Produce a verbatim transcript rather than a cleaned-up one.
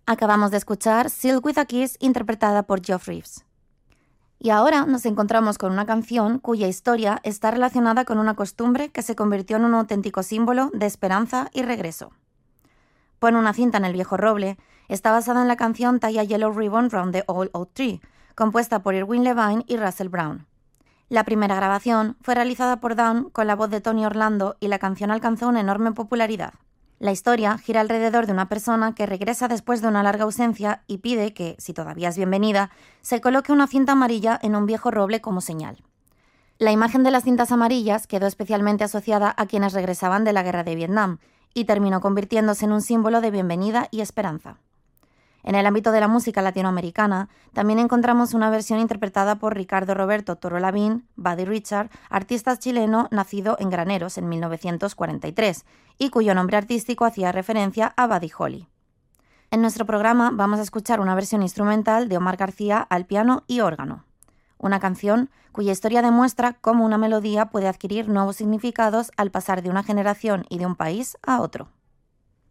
Acabamos de escuchar Silk with a Kiss, interpretada por Geoff Reeves. Y ahora nos encontramos con una canción cuya historia está relacionada con una costumbre que se convirtió en un auténtico símbolo de esperanza y regreso. Pon una cinta en el viejo roble está basada en la canción Tie a Yellow Ribbon Round the Old Oak Tree, compuesta por Irwin Levine y Russell Brown. La primera grabación fue realizada por Dawn con la voz de Tony Orlando y la canción alcanzó una enorme popularidad. La historia gira alrededor de una persona que regresa después de una larga ausencia y pide que, si todavía es bienvenida, se coloque una cinta amarilla en un viejo roble como señal. La imagen de las cintas amarillas quedó especialmente asociada a quienes regresaban de la guerra de Vietnam y terminó convirtiéndose en un símbolo de bienvenida y esperanza. En el ámbito de la música latinoamericana, también encontramos una versión interpretada por Ricardo Roberto Toro Lavín, Buddy Richard, artista chileno nacido en Graneros en mil novecientos cuarenta y tres, y cuyo nombre artístico hacía referencia a Buddy Holly. En nuestro programa vamos a escuchar una versión instrumental de Omar García al piano y órgano. Una canción cuya historia demuestra cómo una melodía puede adquirir nuevos significados al pasar de una generación y de un país a otro.